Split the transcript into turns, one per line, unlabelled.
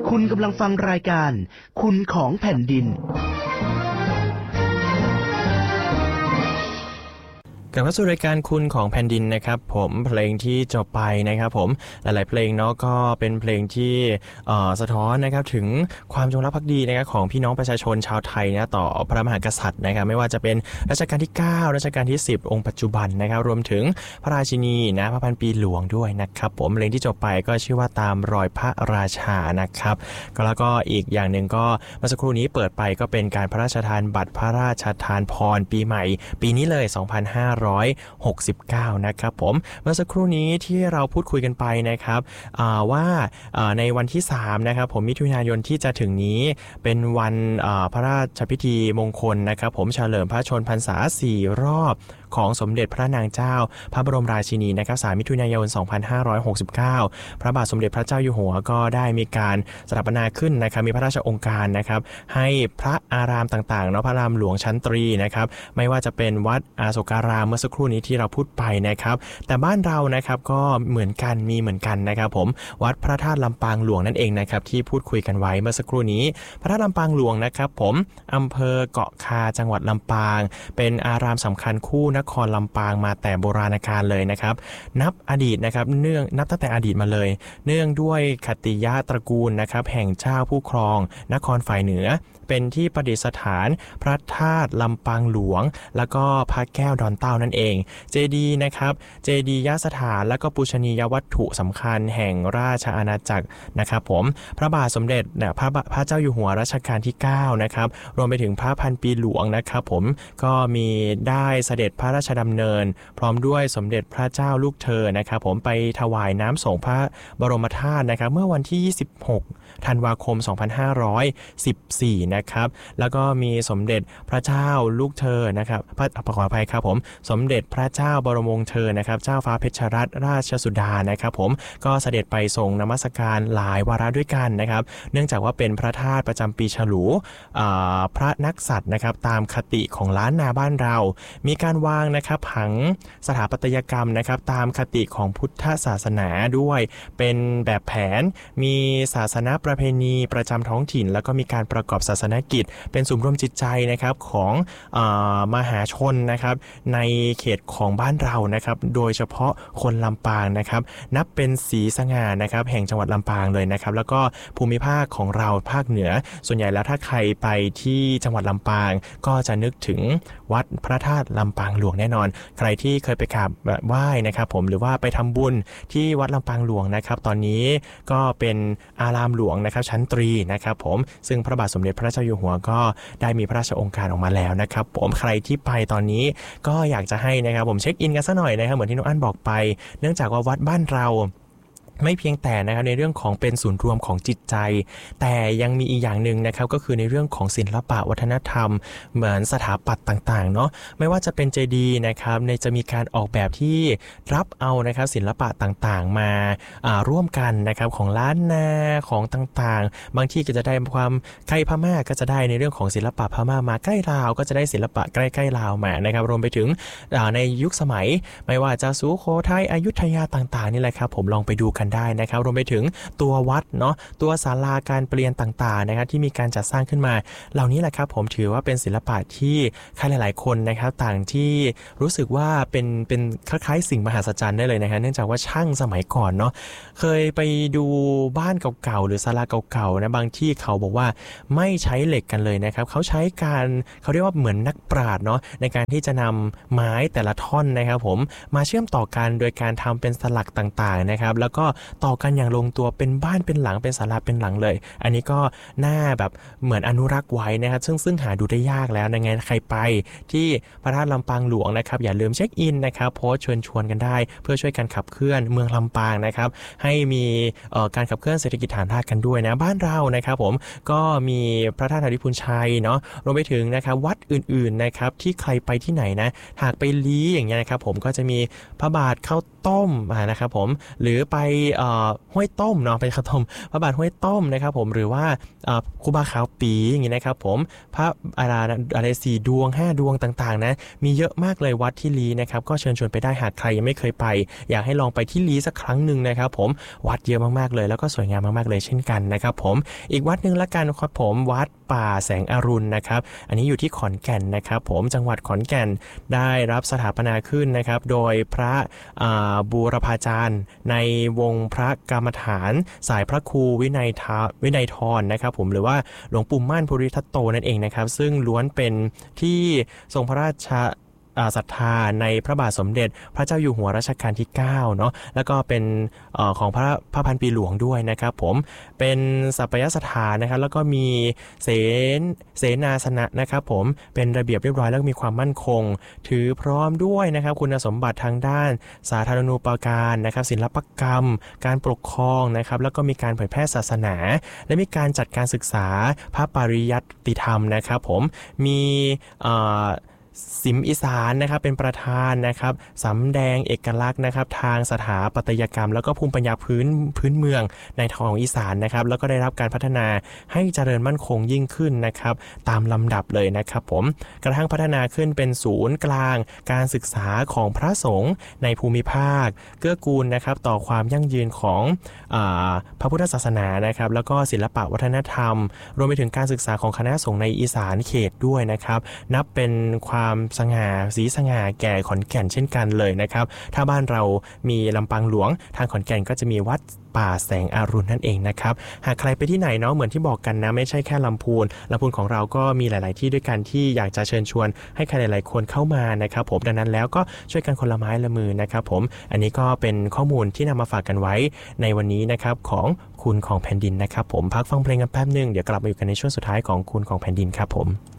คุณกำลังฟังรายการคุณของแผ่นดิน
กลับเข้าสู่รายการคุณของแผ่นดินนะครับผมเพลงที่จบไปนะครับผมหลายๆเพลงเนาะก็เป็นเพลงที่สะท้อนนะครับถึงความจงรักภักดีนะครับของพี่น้องประชาชนชาวไทยนะต่อพระมหากษัตริย์นะครับไม่ว่าจะเป็นรัชกาลที่9รัชกาลที่10องค์ปัจจุบันนะครับรวมถึงพระราชินีนะพระพันปีหลวงด้วยนะครับผมเพลงที่จบไปก็ชื่อว่าตามรอยพระราชานะครับก็แล้วก็อีกอย่างหนึ่งก็เมื่อสักครู่นี้เปิดไปก็เป็นการพระราชทานบัตรพระราชทานพรปีใหม่ปีนี้เลย2569นะครับผมเมื่อสักครู่นี้ที่เราพูดคุยกันไปนะครับว่าในวันที่3นะครับผมมิถุนายนที่จะถึงนี้เป็นวันพระราชพิธีมงคลนะครับผมเฉลิมพระชนพรรษา4รอบของสมเด็จพระนางเจ้าพระบรมราชินีนะครับ3มิถุนายน2569พระบาทสมเด็จพระเจ้าอยู่หัวก็ได้มีการสถาปนาขึ้นนะครับมีพระราชองค์การนะครับให้พระอารามต่างๆเนาะพระอารามหลวงชั้นตรีนะครับไม่ว่าจะเป็นวัดอาโศการามเมื่อสักครู่นี้ที่เราพูดไปนะครับแต่บ้านเรานะครับก็เหมือนกันมีเหมือนกันนะครับผมวัดพระธาตุลำปางหลวงนั่นเองนะครับที่พูดคุยกันไว้เมื่อสักครู่นี้พระธาตุลำปางหลวงนะครับผมอำเภอเกาะคาจังหวัดลำปางเป็นอารามสำคัญคู่นครลำปางมาแต่โบราณกาลเลยนะครับนับอดีตนะครับนับตั้งแต่อดีตมาเลยเนื่องด้วยคติยะตระกูลนะครับแห่งเจ้าผู้ครองนครฝ่ายเหนือเป็นที่ประดิษฐานพระธาตุลำปางหลวงแล้วก็พระแก้วดอนเต้านั่นเองเจดีย์นะครับเจดียสถานและก็ปูชนียวัตถุสำคัญแห่งราชอาณาจักรนะครับผมพระบาทสมเด็จพระเจ้าอยู่หัวรัชกาลที่9นะครับรวมไปถึงพระพันปีหลวงนะครับผมก็มีได้เสด็จพระราชดำเนินพร้อมด้วยสมเด็จพระเจ้าลูกเธอนะครับผมไปถวายน้ำส่งพระบรมธาตุนะครับเมื่อวันที่26ธันวาคม2514นะครับแล้วก็มีสมเด็จพระเจ้าลูกเธอนะครับขออภัยครับผมสมเด็จพระเจ้าบรมวงศ์เธอนะครับเจ้าฟ้าเพชรรัตนราชสุดานะครับผมก็เสด็จไปทรงนมัสการหลายวาระด้วยกันนะครับเนื่องจากว่าเป็นพระธาตุประจำปีฉลูพระนักษัตริย์นะครับตามคติของล้านนาบ้านเรามีการวางนะครับผังสถาปัตยกรรมนะครับตามคติของพุทธศาสนาด้วยเป็นแบบแผนมีศาสนาประเพณีประจำท้องถิ่นแล้วก็มีการประกอบศาสนกิจเป็นศูนย์รวมจิตใจนะครับของมหาชนนะครับในเขตของบ้านเรานะครับโดยเฉพาะคนลำปางนะครับนับเป็นสีสง่านะครับแห่งจังหวัดลำปางเลยนะครับแล้วก็ภูมิภาคของเราภาคเหนือส่วนใหญ่แล้วถ้าใครไปที่จังหวัดลำปางก็จะนึกถึงวัดพระธาตุลำปางหลวงแน่นอนใครที่เคยไปกราบไหว้นะครับผมหรือว่าไปทำบุญที่วัดลำปางหลวงนะครับตอนนี้ก็เป็นอารามหลวงนะครับชั้นตรีนะครับผมซึ่งพระบาทสมเด็จพระเจ้าอยู่หัวก็ได้มีพระราชองค์การออกมาแล้วนะครับผมใครที่ไปตอนนี้ก็อยากจะให้นะครับผมเช็คอินกันซะหน่อยนะครับเหมือนที่น้องอั้นบอกไปเนื่องจากว่าวัดบ้านเราไม่เพียงแต่นะครับในเรื่องของเป็นศูนย์รวมของจิตใจแต่ยังมีอีกอย่างหนึ่งนะครับก็คือในเรื่องของศิลปะวัฒนธรรมเหมือนสถาปัตย์ต่างๆเนาะไม่ว่าจะเป็นเจดีย์นะครับจะมีการออกแบบที่รับเอานะครับศิลปะต่างๆมาร่วมกันนะครับของล้านนาของต่างๆบางที่ก็จะได้ความใกล้พม่าก็จะได้ในเรื่องของศิลปะพม่ามาใกล้ลาวก็จะได้ศิลปะใกล้ๆลาวมานะครับรวมไปถึงในยุคสมัยไม่ว่าจะสุโขทัยอยุธยาต่างๆนี่แหละครับผมลองไปดูกันได้นะครับรวมไปถึงตัววัดเนาะตัวศาลาการเปลี่ยนต่างๆนะครับที่มีการจัดสร้างขึ้นมาเหล่านี้แหละครับผมถือว่าเป็นศิลปะที่ใครหลายๆคนนะครับต่างที่รู้สึกว่าเป็นคล้ายๆสิ่งมหัศจรรย์ได้เลยนะครับเนื่องจากว่าช่างสมัยก่อนเนาะเคยไปดูบ้านเก่าๆหรือศาลาเก่าๆนะบางที่เขาบอกว่าไม่ใช้เหล็กกันเลยนะครับเขาใช้การเขาเรียกว่าเหมือนนักปราชญ์เนาะในการที่จะนำไม้แต่ละท่อนนะครับผมมาเชื่อมต่อกันโดยการทำเป็นสลักต่างๆนะครับแล้วก็ต่อกันอย่างลงตัวเป็นบ้านเป็นหลังเป็นศาลาเป็นหลังเลยอันนี้ก็น่าแบบเหมือนอนุรักษ์ไว้นะครับซึ่งหาดูได้ยากแล้วยังไงใครไปที่พระธาตุลำปางหลวงนะครับอย่าลืมเช็คอินนะครับโพสต์ชวนกันได้เพื่อช่วยกันขับเคลื่อนเมืองลำปางนะครับให้มีการขับเคลื่อนเศรษฐกิจฐานรากกันด้วยนะบ้านเรานะครับผมก็มีพระธาตุธริพุนชัยเนาะรวมไปถึงนะครับวัดอื่นๆนะครับที่ใครไปที่ไหนนะหากไปลี้อย่างเงี้ยนะครับผมก็จะมีพระบาทข้าวต้มนะครับผมหรือไปห้วยต้มเนาะไปครับผมพระบาทห้วยต้มนะครับผมหรือว่าครูบาขาวปีอย่างงี้นะครับผมพระอะไร4 ดวง5 ดวงต่างๆนะมีเยอะมากเลยวัดที่ลีนะครับก็เชิญชวนไปได้หากใครยังไม่เคยไปอยากให้ลองไปที่ลีสักครั้งหนึ่งนะครับผมวัดเยอะมากๆเลยแล้วก็สวยงามมากๆเลยเช่นกันนะครับผมอีกวัดนึงละกันครับผมวัดป่าแสงอรุณนะครับอันนี้อยู่ที่ขอนแก่นนะครับผมจังหวัดขอนแก่นได้รับสถาปนาขึ้นนะครับโดยพระบูรพาจารย์ในวงพระกรรมฐานสายพระครูวินัยทรนะครับผมหรือว่าหลวงปู่มั่นภูริทัตโตนั่นเองนะครับซึ่งล้วนเป็นที่ทรงพระราชศรัทธาในพระบาทสมเด็จพระเจ้าอยู่หัวรัชกาลที่9เนาะแล้วก็เป็นของพระพันปีหลวงด้วยนะครับผมเป็นสัปยสถานนะครับแล้วก็มีเสนาสนะนะครับผมเป็นระเบียบเรียบร้อยแล้วมีความมั่นคงถือพร้อมด้วยนะครับคุณสมบัติทางด้านสาธารณูปการนะครับศิลปกรรมการปกครองนะครับแล้วก็มีการเผยแพร่ศาสนาและมีการจัดการศึกษาพระปริยัติธรรมนะครับผมมีสิมอีสานนะครับเป็นประธานนะครับสำแดงเอกลักษณ์นะครับทางสถาปัตยกรรมแล้วก็ภูมิปัญญาพื้นเมืองในทางอีสานนะครับแล้วก็ได้รับการพัฒนาให้เจริญมั่นคงยิ่งขึ้นนะครับตามลำดับเลยนะครับผมกระทั่งพัฒนาขึ้นเป็นศูนย์กลางการศึกษาของพระสงฆ์ในภูมิภาคเกื้อกูลนะครับต่อความยั่งยืนของพระพุทธศาสนานะครับแล้วก็ศิลปะวัฒนธรรมรวมไปถึงการศึกษาของคณะสงฆ์ในอีสานเขตด้วยนะครับนับเป็นความสง่าสีสง่าแก่ขอนแก่นเช่นกันเลยนะครับถ้าบ้านเรามีลำปางหลวงทางขอนแก่นก็จะมีวัดป่าแสงอรุณนั่นเองนะครับหากใครไปที่ไหนเนาะเหมือนที่บอกกันนะไม่ใช่แค่ลำพูนของเราก็มีหลายๆที่ด้วยกันที่อยากจะเชิญชวนให้ใครหลายๆคนเข้ามานะครับผมดังนั้นแล้วก็ช่วยกันคนละไม้ละมือนะครับผมอันนี้ก็เป็นข้อมูลที่นำมาฝากกันไว้ในวันนี้นะครับของคุณของแผ่นดินนะครับผมพักฟังเพลงกันแป๊บนึงเดี๋ยวกลับมาอยู่กันในช่วงสุดท้ายของคุณของแผ่นดินครับผม